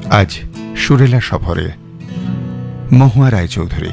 আজ সুরেলা সফরে মহুয়া রায়চৌধুরী।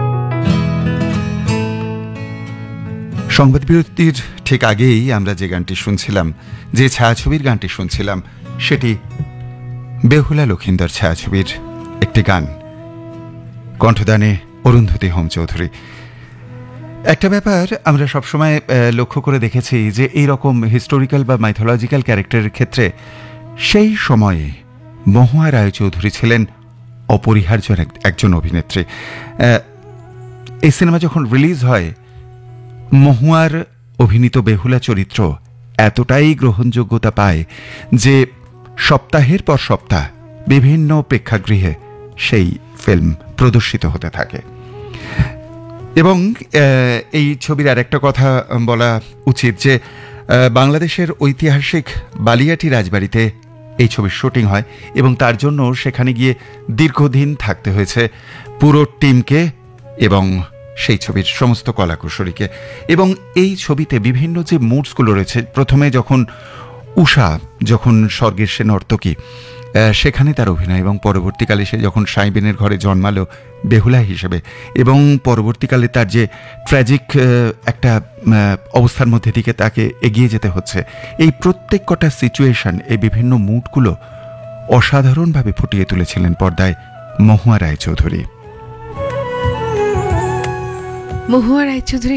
সংবাদ বিরতির ঠিক আগেই আমরা যে গানটি শুনছিলাম, যে ছায়াছবির গানটি শুনছিলাম, সেটি বেহুলা লক্ষিন্দর ছায়াছবির একটি গান, কণ্ঠদানে অরুন্ধতী হোম চৌধুরী। একটা ব্যাপার আমরা সবসময় লক্ষ্য করে দেখেছি যে এই রকম হিস্টোরিক্যাল বা মাইথোলজিক্যাল ক্যারেক্টারের ক্ষেত্রে সেই সময়ে মহুয়া রায়চৌধুরী ছিলেন অপরিহার্য একজন অভিনেত্রী। এই সিনেমা যখন রিলিজ হয়, মহুয়ার অভিনীত বেহুলা চরিত্র এতটাই গ্রহণযোগ্যতা পায় যে সপ্তাহের পর সপ্তাহ বিভিন্ন প্রেক্ষাগৃহে সেই ফিল্ম প্রদর্শিত হতে থাকে। এবং এই ছবির আরেকটা কথা বলা উচিত যে বাংলাদেশের ঐতিহাসিক বালিয়াটি রাজবাড়িতে এই ছবির শুটিং হয় এবং তার জন্য সেখানে গিয়ে দীর্ঘদিন থাকতে হয়েছে পুরো টিমকে এবং সেই ছবির সমস্ত কলাকুশলীকে। এবং এই ছবিতে বিভিন্ন যে মুডসগুলো রয়েছে, প্রথমে যখন উষা যখন স্বর্গের সে নর্তকী, সেখানে তার অভিনয়, এবং পরবর্তীকালে সে যখন সাইবেনের ঘরে জন্মালো বেহুলা হিসেবে, এবং পরবর্তীকালে তার যে ট্র্যাজিক একটা অবস্থার মধ্যে দিকে তাকে এগিয়ে যেতে হচ্ছে, এই প্রত্যেক কটা সিচুয়েশন, এই বিভিন্ন মুডগুলো অসাধারণভাবে ফুটিয়ে তুলেছিলেন পর্দায় মহুয়া রায়চৌধুরী। মহুয়া রায়চৌধুরী